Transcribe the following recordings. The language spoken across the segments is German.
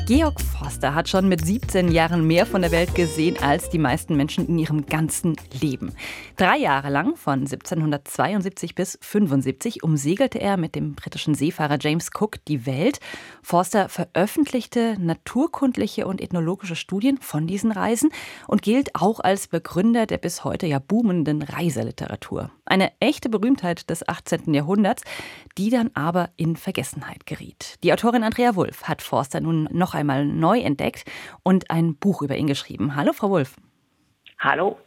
Georg Forster hat schon mit 17 Jahren mehr von der Welt gesehen als die meisten Menschen in ihrem ganzen Leben. 3 Jahre lang, von 1772 bis 1775, umsegelte er mit dem britischen Seefahrer James Cook die Welt. Forster veröffentlichte naturkundliche und ethnologische Studien von diesen Reisen und gilt auch als Begründer der bis heute ja boomenden Reiseliteratur. Eine echte Berühmtheit des 18. Jahrhunderts, die dann aber in Vergessenheit geriet. Die Autorin Andrea Wulff hat Forster nun noch einmal neu entdeckt und ein Buch über ihn geschrieben. Hallo, Frau Wulff. Hallo.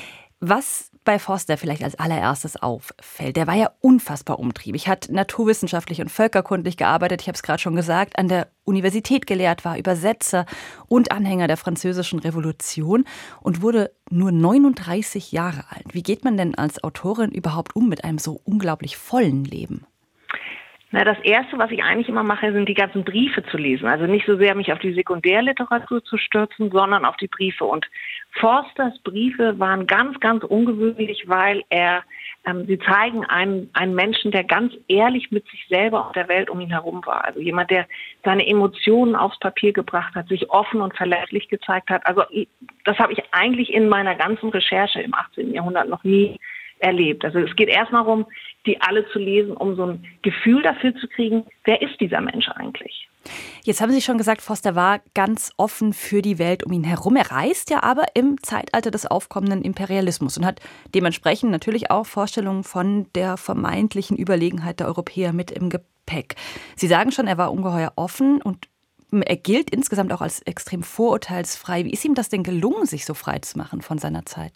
Was bei Forster vielleicht als allererstes auffällt, der war ja unfassbar umtriebig, hat naturwissenschaftlich und völkerkundlich gearbeitet, ich habe es gerade schon gesagt, an der Universität gelehrt, war Übersetzer und Anhänger der Französischen Revolution und wurde nur 39 Jahre alt. Wie geht man denn als Autorin überhaupt um mit einem so unglaublich vollen Leben? Na, das Erste, was ich eigentlich immer mache, sind die ganzen Briefe zu lesen. Also nicht so sehr mich auf die Sekundärliteratur zu stürzen, sondern auf die Briefe. Und Forsters Briefe waren ganz, ganz ungewöhnlich, weil sie zeigen einen Menschen, der ganz ehrlich mit sich selber und der Welt um ihn herum war. Also jemand, der seine Emotionen aufs Papier gebracht hat, sich offen und verletzlich gezeigt hat. Also das habe ich eigentlich in meiner ganzen Recherche im 18. Jahrhundert noch nie erlebt. Also es geht erstmal darum, die alle zu lesen, um so ein Gefühl dafür zu kriegen, wer ist dieser Mensch eigentlich? Jetzt haben Sie schon gesagt, Forster war ganz offen für die Welt um ihn herum. Er reist ja aber im Zeitalter des aufkommenden Imperialismus und hat dementsprechend natürlich auch Vorstellungen von der vermeintlichen Überlegenheit der Europäer mit im Gepäck. Sie sagen schon, er war ungeheuer offen und er gilt insgesamt auch als extrem vorurteilsfrei. Wie ist ihm das denn gelungen, sich so frei zu machen von seiner Zeit?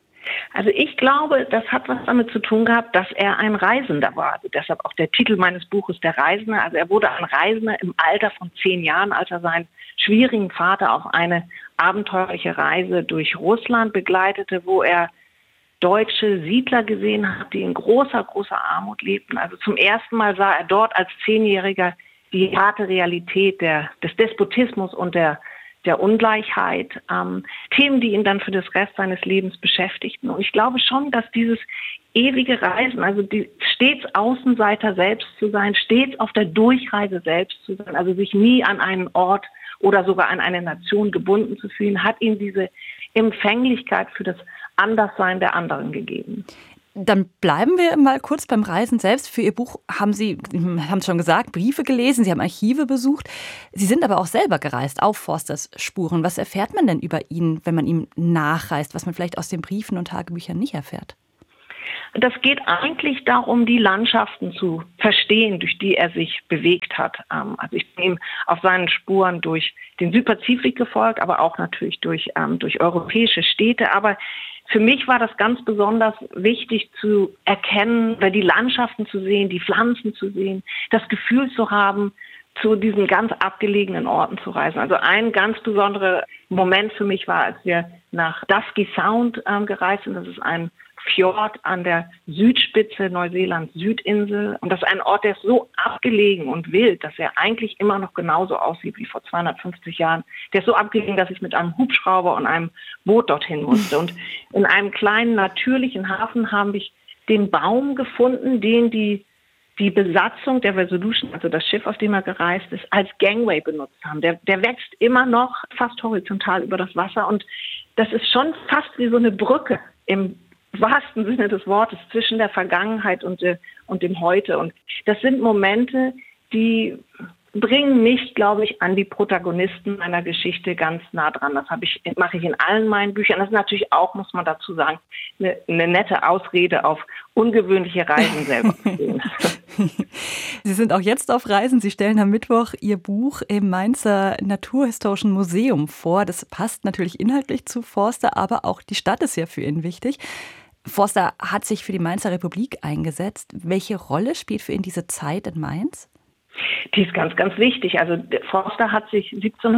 Also ich glaube, das hat was damit zu tun gehabt, dass er ein Reisender war. Also deshalb auch der Titel meines Buches, Der Reisende. Also er wurde ein Reisender im Alter von 10 Jahren, als er seinen schwierigen Vater auf eine abenteuerliche Reise durch Russland begleitete, wo er deutsche Siedler gesehen hat, die in großer, großer Armut lebten. Also zum ersten Mal sah er dort als 10-Jähriger die harte Realität des Despotismus und der Ungleichheit, Themen, die ihn dann für das Rest seines Lebens beschäftigten. Und ich glaube schon, dass dieses ewige Reisen, also stets Außenseiter selbst zu sein, stets auf der Durchreise selbst zu sein, also sich nie an einen Ort oder sogar an eine Nation gebunden zu fühlen, hat ihm diese Empfänglichkeit für das Anderssein der anderen gegeben. Dann bleiben wir mal kurz beim Reisen selbst. Für Ihr Buch haben Sie es schon gesagt, Briefe gelesen, Sie haben Archive besucht. Sie sind aber auch selber gereist auf Forsters Spuren. Was erfährt man denn über ihn, wenn man ihm nachreist, was man vielleicht aus den Briefen und Tagebüchern nicht erfährt? Das geht eigentlich darum, die Landschaften zu verstehen, durch die er sich bewegt hat. Also ich bin ihm auf seinen Spuren durch den Südpazifik gefolgt, aber auch natürlich durch europäische Städte. Aber für mich war das ganz besonders wichtig zu erkennen, die Landschaften zu sehen, die Pflanzen zu sehen, das Gefühl zu haben, zu diesen ganz abgelegenen Orten zu reisen. Also ein ganz besonderer Moment für mich war, als wir nach Dusky Sound gereist sind. Das ist ein Fjord an der Südspitze Neuseelands Südinsel. Und das ist ein Ort, der ist so abgelegen und wild, dass er eigentlich immer noch genauso aussieht wie vor 250 Jahren. Der ist so abgelegen, dass ich mit einem Hubschrauber und einem Boot dorthin musste. Und in einem kleinen natürlichen Hafen habe ich den Baum gefunden, den die Besatzung der Resolution, also das Schiff, auf dem er gereist ist, als Gangway benutzt haben. Der wächst immer noch fast horizontal über das Wasser. Und das ist schon fast wie so eine Brücke im wahrsten Sinne des Wortes zwischen der Vergangenheit und dem Heute. Und das sind Momente, die bringen mich, glaube ich, an die Protagonisten einer Geschichte ganz nah dran. Das mache ich in allen meinen Büchern. Das ist natürlich auch, muss man dazu sagen, eine nette Ausrede, auf ungewöhnliche Reisen selber zu gehen. Sie sind auch jetzt auf Reisen. Sie stellen am Mittwoch Ihr Buch im Mainzer Naturhistorischen Museum vor. Das passt natürlich inhaltlich zu Forster, aber auch die Stadt ist ja für ihn wichtig. Forster hat sich für die Mainzer Republik eingesetzt. Welche Rolle spielt für ihn diese Zeit in Mainz? Die ist ganz, ganz wichtig. Also Forster hat sich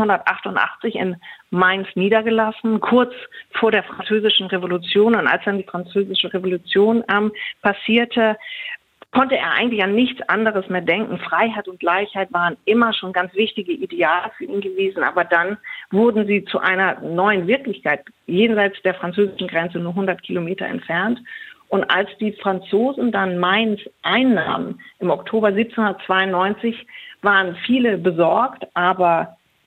1788 in Mainz niedergelassen, kurz vor der Französischen Revolution. Und als dann die Französische Revolution passierte, konnte er eigentlich an nichts anderes mehr denken. Freiheit und Gleichheit waren immer schon ganz wichtige Ideale für ihn gewesen, aber dann wurden sie zu einer neuen Wirklichkeit, jenseits der französischen Grenze nur 100 Kilometer entfernt. Und als die Franzosen dann Mainz einnahmen, im Oktober 1792, waren viele besorgt, aber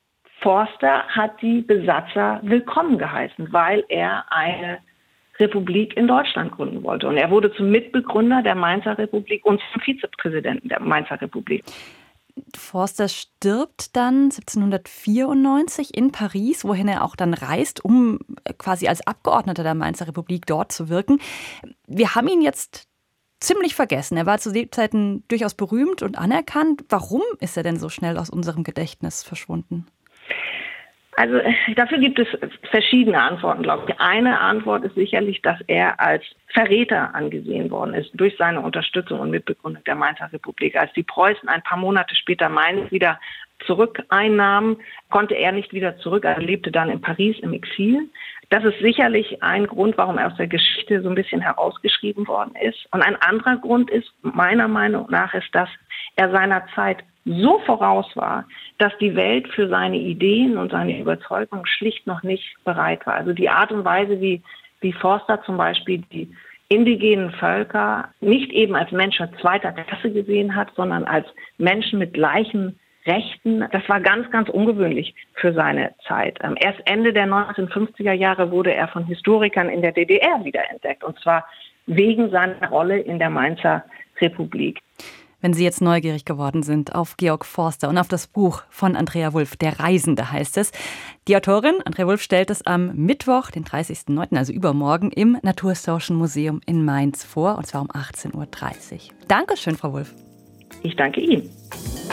Forster hat die Besatzer willkommen geheißen, weil er eine Republik in Deutschland gründen wollte. Und er wurde zum Mitbegründer der Mainzer Republik und zum Vizepräsidenten der Mainzer Republik. Forster stirbt dann 1794 in Paris, wohin er auch dann reist, um quasi als Abgeordneter der Mainzer Republik dort zu wirken. Wir haben ihn jetzt ziemlich vergessen. Er war zu Lebzeiten durchaus berühmt und anerkannt. Warum ist er denn so schnell aus unserem Gedächtnis verschwunden? Also dafür gibt es verschiedene Antworten, glaube ich. Eine Antwort ist sicherlich, dass er als Verräter angesehen worden ist durch seine Unterstützung und Mitbegründung der Mainzer Republik. Als die Preußen ein paar Monate später Mainz wieder zurückeinnahmen, konnte er nicht wieder zurück. Er lebte dann in Paris im Exil. Das ist sicherlich ein Grund, warum er aus der Geschichte so ein bisschen herausgeschrieben worden ist. Und ein anderer Grund ist, meiner Meinung nach, ist, dass er seiner Zeit so voraus war, dass die Welt für seine Ideen und seine Überzeugungen schlicht noch nicht bereit war. Also die Art und Weise, wie Forster zum Beispiel die indigenen Völker nicht eben als Menschen zweiter Klasse gesehen hat, sondern als Menschen mit gleichen Rechten, das war ganz, ganz ungewöhnlich für seine Zeit. Erst Ende der 1950er Jahre wurde er von Historikern in der DDR wiederentdeckt, und zwar wegen seiner Rolle in der Mainzer Republik. Wenn Sie jetzt neugierig geworden sind auf Georg Forster und auf das Buch von Andrea Wulf, Der Reisende heißt es. Die Autorin, Andrea Wulf, stellt es am Mittwoch, den 30.09., also übermorgen, im Naturhistorischen Museum in Mainz vor, und zwar um 18.30 Uhr. Dankeschön, Frau Wulf. Ich danke Ihnen.